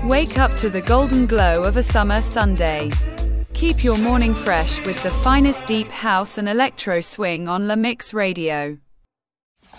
Wake up to the golden glow of a summer Sunday. Keep your morning fresh with the finest deep house and electro swing on La Mix Radio.